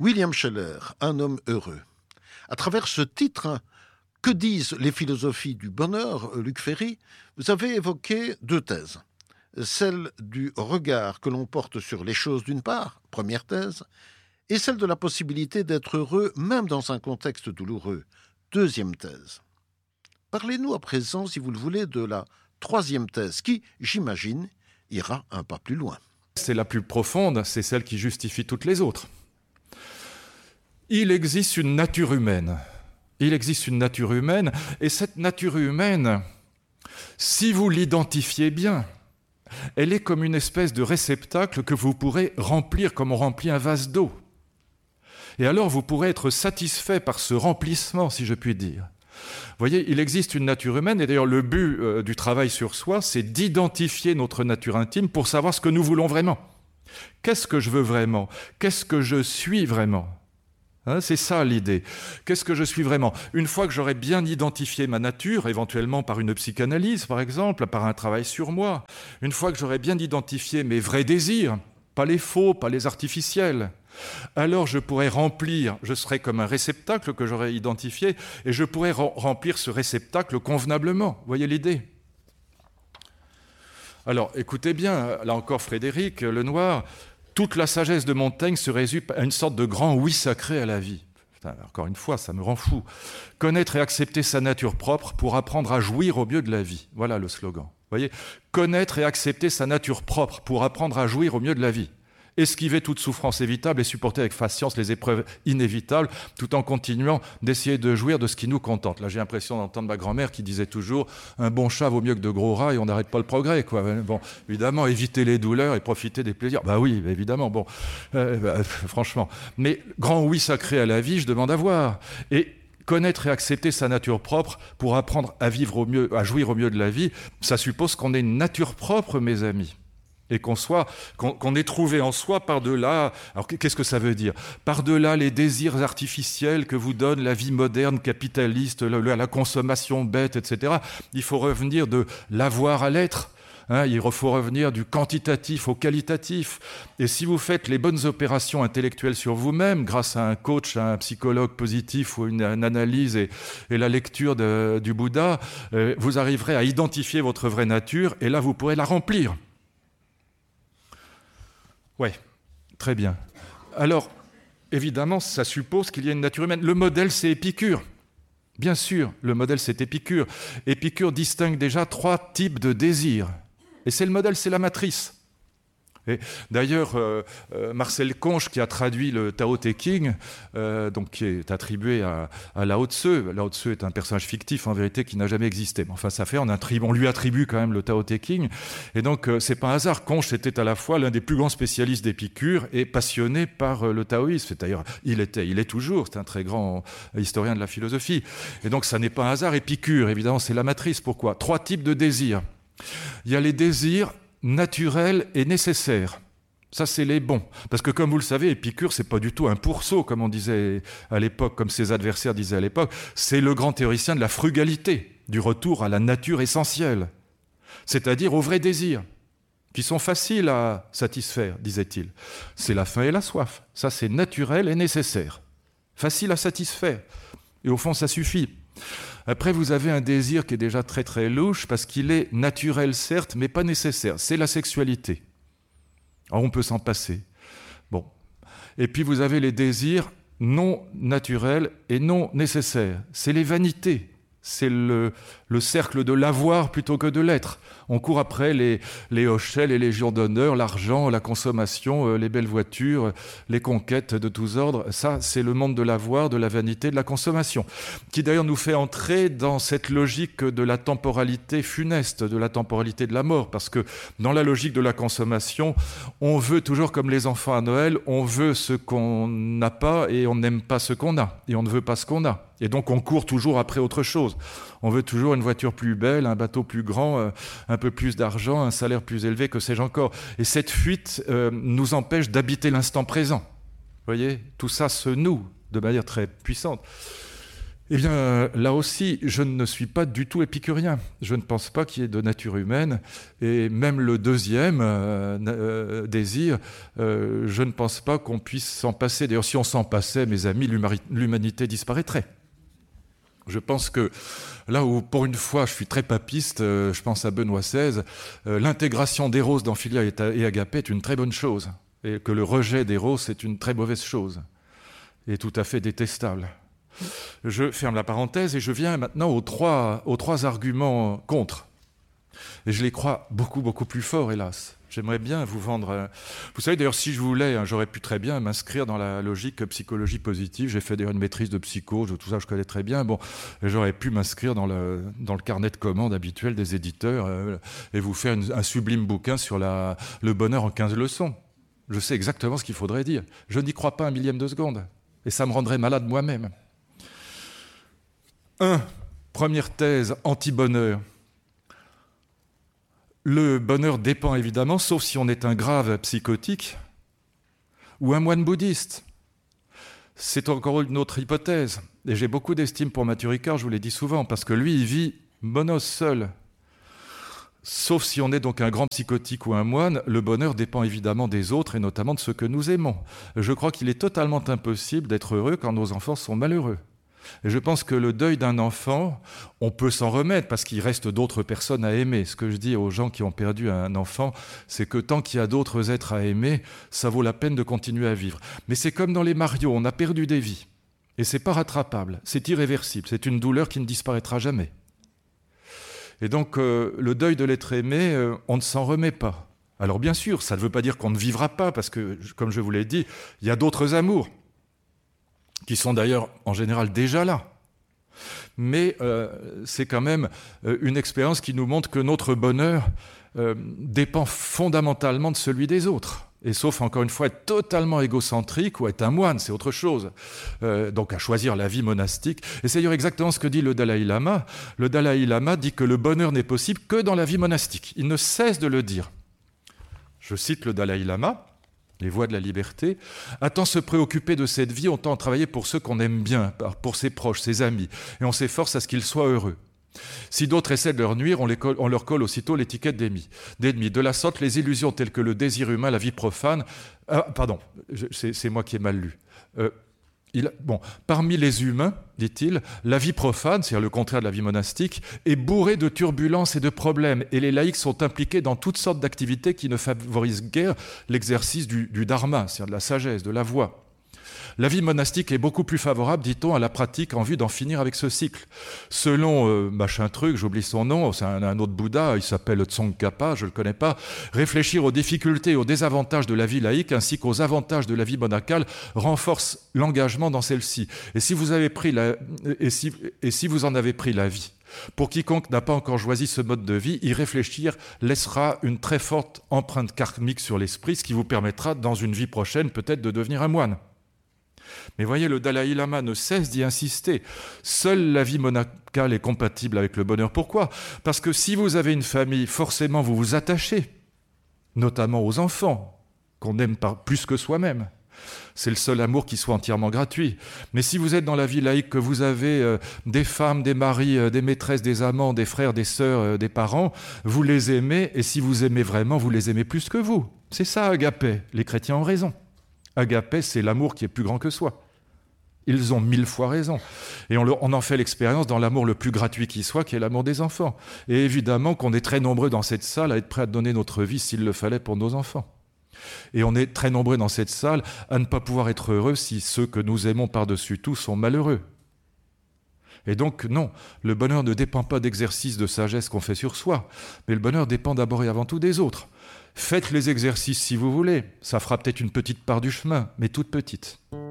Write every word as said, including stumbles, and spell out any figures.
William Scheller, Un homme heureux. À travers ce titre, que disent les philosophies du bonheur, Luc Ferry, vous avez évoqué deux thèses. Celle du regard que l'on porte sur les choses d'une part, première thèse, et celle de la possibilité d'être heureux même dans un contexte douloureux, deuxième thèse. Parlez-nous à présent, si vous le voulez, de la troisième thèse qui, j'imagine, ira un pas plus loin. C'est la plus profonde, c'est celle qui justifie toutes les autres. Il existe une nature humaine. Il existe une nature humaine, et cette nature humaine, si vous l'identifiez bien, elle est comme une espèce de réceptacle que vous pourrez remplir comme on remplit un vase d'eau. Et alors vous pourrez être satisfait par ce remplissement, si je puis dire. Vous voyez, il existe une nature humaine, et d'ailleurs le but euh, du travail sur soi, c'est d'identifier notre nature intime pour savoir ce que nous voulons vraiment. Qu'est-ce que je veux vraiment? Qu'est-ce que je suis vraiment? Hein, c'est ça l'idée. Qu'est-ce que je suis vraiment? Une fois que j'aurai bien identifié ma nature, éventuellement par une psychanalyse par exemple, par un travail sur moi, une fois que j'aurai bien identifié mes vrais désirs, pas les faux, pas les artificiels, alors je pourrais remplir, je serai comme un réceptacle que j'aurai identifié, et je pourrais remplir ce réceptacle convenablement. Vous voyez l'idée? Alors écoutez bien, là encore Frédéric Lenoir, toute la sagesse de Montaigne se résume à une sorte de grand oui sacré à la vie. Putain, encore une fois, ça me rend fou. Connaître et accepter sa nature propre pour apprendre à jouir au mieux de la vie. Voilà le slogan. Vous voyez, connaître et accepter sa nature propre pour apprendre à jouir au mieux de la vie. Esquiver toute souffrance évitable et supporter avec patience les épreuves inévitables, tout en continuant d'essayer de jouir de ce qui nous contente. Là, j'ai l'impression d'entendre ma grand-mère qui disait toujours « un bon chat vaut mieux que de gros rats et on n'arrête pas le progrès ». Quoi. Bon, évidemment, éviter les douleurs et profiter des plaisirs. Bah oui, évidemment, bon, euh, bah, franchement. Mais grand oui sacré à la vie, je demande à voir. Et connaître et accepter sa nature propre pour apprendre à vivre au mieux, à jouir au mieux de la vie, ça suppose qu'on ait une nature propre, mes amis. Et qu'on soit, qu'on, qu'on ait trouvé en soi par-delà, alors qu'est-ce que ça veut dire? Par-delà les désirs artificiels que vous donne la vie moderne, capitaliste, la, la consommation bête, et cetera. Il faut revenir de l'avoir à l'être. Hein, il faut revenir du quantitatif au qualitatif. Et si vous faites les bonnes opérations intellectuelles sur vous-même, grâce à un coach, à un psychologue positif ou une, une analyse et, et la lecture de, du Bouddha, euh, vous arriverez à identifier votre vraie nature et là, vous pourrez la remplir. Oui, très bien. Alors, évidemment, ça suppose qu'il y a une nature humaine. Le modèle, c'est Épicure. Bien sûr, le modèle, c'est Épicure. Épicure distingue déjà trois types de désirs. Et c'est le modèle, c'est la matrice. Et d'ailleurs, euh, euh, Marcel Conche, qui a traduit le Tao Te Ching, euh, donc qui est attribué à, à Lao Tse. Lao Tse est un personnage fictif, en vérité, qui n'a jamais existé. Mais enfin, ça fait, on, attribue, on lui attribue quand même le Tao Te Ching. Et donc, euh, c'est pas un hasard. Conche était à la fois l'un des plus grands spécialistes d'Épicure et passionné par euh, le taoïsme. D'ailleurs, il était, il est toujours, c'est un très grand historien de la philosophie. Et donc, ça n'est pas un hasard. Épicure, évidemment, c'est la matrice. Pourquoi? Trois types de désirs. Il y a les désirs naturel et nécessaire. Ça, c'est les bons. Parce que, comme vous le savez, Épicure, c'est pas du tout un pourceau, comme on disait à l'époque, comme ses adversaires disaient à l'époque. C'est le grand théoricien de la frugalité, du retour à la nature essentielle. C'est-à-dire aux vrais désirs, qui sont faciles à satisfaire, disait-il. C'est la faim et la soif. Ça, c'est naturel et nécessaire. Facile à satisfaire. Et au fond, ça suffit. Après, vous avez un désir qui est déjà très très louche parce qu'il est naturel certes, mais pas nécessaire. C'est la sexualité. Alors on peut s'en passer. Bon. Et puis vous avez les désirs non naturels et non nécessaires. C'est les vanités. C'est le, le cercle de l'avoir plutôt que de l'être. On court après les, les hochets, les légions d'honneur, l'argent, la consommation, euh, les belles voitures, les conquêtes de tous ordres. Ça, c'est le monde de l'avoir, de la vanité, de la consommation, qui d'ailleurs nous fait entrer dans cette logique de la temporalité funeste, de la temporalité de la mort, parce que dans la logique de la consommation, on veut toujours, comme les enfants à Noël, on veut ce qu'on n'a pas et on n'aime pas ce qu'on a, et on ne veut pas ce qu'on a. Et donc on court toujours après autre chose. On veut toujours une voiture plus belle, un bateau plus grand, euh, un peu plus d'argent, un salaire plus élevé, que sais-je encore. Et cette fuite euh, nous empêche d'habiter l'instant présent. Vous voyez, tout ça se noue de manière très puissante. Eh bien, là aussi, je ne suis pas du tout épicurien. Je ne pense pas qu'il y ait de nature humaine. Et même le deuxième euh, euh, désir, euh, je ne pense pas qu'on puisse s'en passer. D'ailleurs, si on s'en passait, mes amis, l'humanité disparaîtrait. Je pense que là où, pour une fois, je suis très papiste, euh, je pense à Benoît seize, euh, l'intégration d'Éros dans Philia et Agapé est une très bonne chose, et que le rejet d'Éros est une très mauvaise chose, et tout à fait détestable. Je ferme la parenthèse et je viens maintenant aux trois, aux trois arguments contre. Et je les crois beaucoup, beaucoup plus forts, hélas. J'aimerais bien vous vendre... Vous savez, d'ailleurs, si je voulais, hein, j'aurais pu très bien m'inscrire dans la logique psychologie positive. J'ai fait d'ailleurs une maîtrise de psycho, tout ça, je connais très bien. Bon, j'aurais pu m'inscrire dans le, dans le carnet de commandes habituel des éditeurs euh, et vous faire une, un sublime bouquin sur la, le bonheur en quinze leçons. Je sais exactement ce qu'il faudrait dire. Je n'y crois pas un millième de seconde. Et ça me rendrait malade moi-même. Un, première thèse, anti-bonheur. Le bonheur dépend évidemment, sauf si on est un grave psychotique ou un moine bouddhiste. C'est encore une autre hypothèse. Et j'ai beaucoup d'estime pour Mathieu Ricard, je vous l'ai dit souvent, parce que lui, il vit monos seul. Sauf si on est donc un grand psychotique ou un moine, le bonheur dépend évidemment des autres et notamment de ceux que nous aimons. Je crois qu'il est totalement impossible d'être heureux quand nos enfants sont malheureux. Et je pense que le deuil d'un enfant, on peut s'en remettre parce qu'il reste d'autres personnes à aimer. Ce que je dis aux gens qui ont perdu un enfant, c'est que tant qu'il y a d'autres êtres à aimer, ça vaut la peine de continuer à vivre. Mais c'est comme dans les Mario, on a perdu des vies. Et c'est pas rattrapable, c'est irréversible, c'est une douleur qui ne disparaîtra jamais. Et donc, euh, le deuil de l'être aimé, euh, on ne s'en remet pas. Alors bien sûr, ça ne veut pas dire qu'on ne vivra pas, parce que, comme je vous l'ai dit, il y a d'autres amours, qui sont d'ailleurs en général déjà là. Mais euh, c'est quand même euh, une expérience qui nous montre que notre bonheur euh, dépend fondamentalement de celui des autres. Et sauf, encore une fois, être totalement égocentrique ou être un moine, c'est autre chose. Euh, donc à choisir la vie monastique. Et c'est d'ailleurs exactement ce que dit le Dalai Lama. Le Dalai Lama dit que le bonheur n'est possible que dans la vie monastique. Il ne cesse de le dire. Je cite le Dalai Lama. Les voies de la liberté, à tant se préoccuper de cette vie, autant travailler pour ceux qu'on aime bien, pour ses proches, ses amis, et on s'efforce à ce qu'ils soient heureux. Si d'autres essaient de leur nuire, on, les colle, on leur colle aussitôt l'étiquette d'ennemis. D'ennemis. De la sorte, les illusions telles que le désir humain, la vie profane... Ah, pardon, je, c'est, c'est moi qui ai mal lu. Euh, il, bon, parmi les humains, dit-il, la vie profane, c'est-à-dire le contraire de la vie monastique, est bourrée de turbulences et de problèmes, et les laïcs sont impliqués dans toutes sortes d'activités qui ne favorisent guère l'exercice du, du dharma, c'est-à-dire de la sagesse, de la voie. La vie monastique est beaucoup plus favorable, dit-on, à la pratique en vue d'en finir avec ce cycle. Selon euh, machin truc, j'oublie son nom, c'est un, un autre Bouddha, il s'appelle Tsongkhapa, je ne le connais pas, réfléchir aux difficultés et aux désavantages de la vie laïque ainsi qu'aux avantages de la vie monacale renforce l'engagement dans celle-ci. Et si vous avez pris la, et si, et si vous en avez pris la vie, pour quiconque n'a pas encore choisi ce mode de vie, y réfléchir laissera une très forte empreinte karmique sur l'esprit, ce qui vous permettra, dans une vie prochaine, peut-être de devenir un moine. Mais voyez, le Dalai Lama ne cesse d'y insister. Seule la vie monacale est compatible avec le bonheur. Pourquoi ? Parce que si vous avez une famille, forcément vous vous attachez, notamment aux enfants, qu'on aime par plus que soi-même. C'est le seul amour qui soit entièrement gratuit. Mais si vous êtes dans la vie laïque, que vous avez euh, des femmes, des maris, euh, des maîtresses, des amants, des frères, des sœurs, euh, des parents, vous les aimez, et si vous aimez vraiment, vous les aimez plus que vous. C'est ça, Agapé. Les chrétiens ont raison. Agapé, c'est l'amour qui est plus grand que soi. Ils ont mille fois raison. Et on, le, on en fait l'expérience dans l'amour le plus gratuit qui soit, qui est l'amour des enfants. Et évidemment qu'on est très nombreux dans cette salle à être prêts à donner notre vie s'il le fallait pour nos enfants. Et on est très nombreux dans cette salle à ne pas pouvoir être heureux si ceux que nous aimons par-dessus tout sont malheureux. Et donc, non, le bonheur ne dépend pas d'exercices de sagesse qu'on fait sur soi, mais le bonheur dépend d'abord et avant tout des autres. Faites les exercices si vous voulez, ça fera peut-être une petite part du chemin, mais toute petite.